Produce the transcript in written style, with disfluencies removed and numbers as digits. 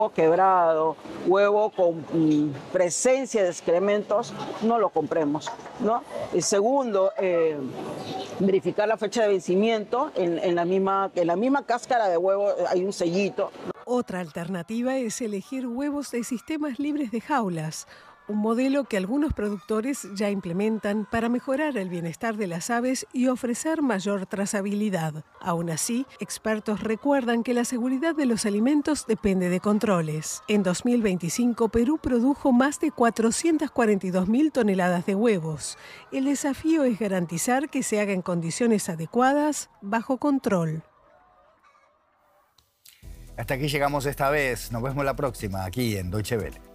quebrado, huevo con presencia de excrementos, no lo compremos, ¿no? Y segundo, verificar la fecha de vencimiento. En la misma cáscara de huevo hay un sellito. Otra alternativa es elegir huevos de sistemas libres de jaulas, un modelo que algunos productores ya implementan para mejorar el bienestar de las aves y ofrecer mayor trazabilidad. Aún así, expertos recuerdan que la seguridad de los alimentos depende de controles. En 2025, Perú produjo más de 442.000 toneladas de huevos. El desafío es garantizar que se haga en condiciones adecuadas, bajo control. Hasta aquí llegamos esta vez. Nos vemos la próxima, aquí en Deutsche Welle.